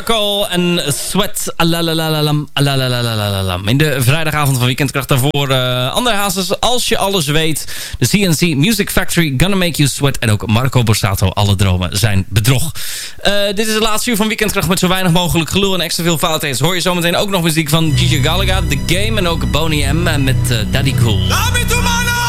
Circle en Sweat. In de vrijdagavond van Weekendkracht daarvoor André Hazes, Als je alles weet. De CNC Music Factory, Gonna Make You Sweat. En ook Marco Borsato, Alle dromen zijn bedrog. Dit is het laatste uur van Weekendkracht met zo weinig mogelijk gelul en extra veel foutheden. Hoor je zometeen ook nog muziek van Gigi Galaga, The Game en ook Boney M met Daddy Cool.